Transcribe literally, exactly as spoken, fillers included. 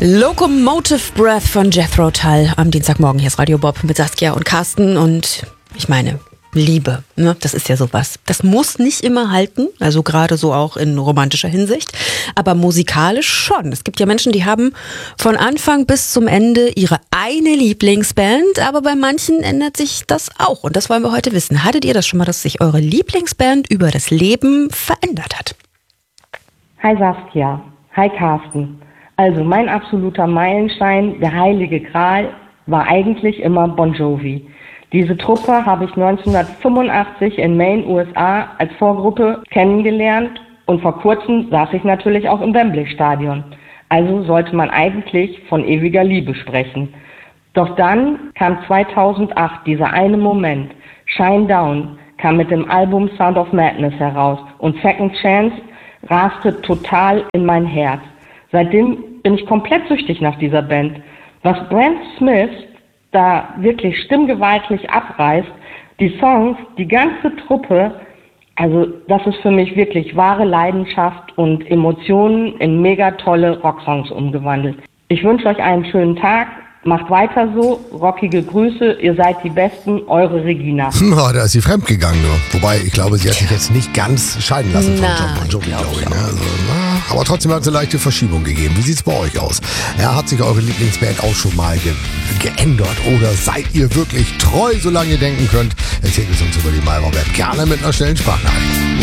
Locomotive Breath von Jethro Tull am Dienstagmorgen. Hier ist Radio Bob mit Saskia und Carsten und ich meine, Liebe, ne? Das ist ja sowas. Das muss nicht immer halten, also gerade so auch in romantischer Hinsicht, aber musikalisch schon. Es gibt ja Menschen, die haben von Anfang bis zum Ende ihre eine Lieblingsband, aber bei manchen ändert sich das auch und das wollen wir heute wissen. Hattet ihr das schon mal, dass sich eure Lieblingsband über das Leben verändert hat? Hi Saskia, hi Carsten. Also mein absoluter Meilenstein, der heilige Gral, war eigentlich immer Bon Jovi. Diese Truppe habe ich neunzehnhundertfünfundachtzig in Maine, U S A, als Vorgruppe kennengelernt und vor kurzem saß ich natürlich auch im Wembley-Stadion. Also sollte man eigentlich von ewiger Liebe sprechen. Doch dann kam zweitausendacht dieser eine Moment. Shine Down kam mit dem Album Sound of Madness heraus und Second Chance raste total in mein Herz. Seitdem bin ich komplett süchtig nach dieser Band. Was Brent Smith da wirklich stimmgewaltig abreißt, die Songs, die ganze Truppe, also das ist für mich wirklich wahre Leidenschaft und Emotionen in mega tolle Rocksongs umgewandelt. Ich wünsche euch einen schönen Tag, macht weiter so, rockige Grüße, ihr seid die Besten, eure Regina. Oh, da ist sie fremdgegangen nur. Wobei, ich glaube, sie hat sich jetzt nicht ganz scheiden lassen von Na, John Bon Jovi, glaub glaube ich. ich Ne? Also, na, aber trotzdem hat es eine leichte Verschiebung gegeben. Wie sieht es bei euch aus? Ja, hat sich eure Lieblingsband auch schon mal ge geändert oder seid ihr wirklich treu, solange ihr denken könnt? Erzählt es uns über die MyRadio-App gerne mit einer schnellen Sprachnachricht.